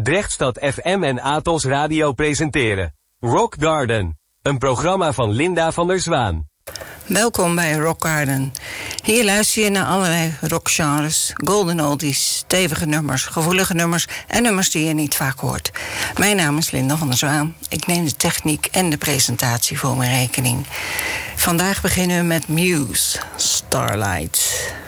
Drechtstad FM en Atos Radio presenteren Rock Garden, een programma van Linda van der Zwaan. Welkom bij Rock Garden. Hier luister je naar allerlei rockgenres, golden oldies, stevige nummers, gevoelige nummers en nummers die je niet vaak hoort. Mijn naam is Linda van der Zwaan. Ik neem de techniek en de presentatie voor mijn rekening. Vandaag beginnen we met Muse, Starlight.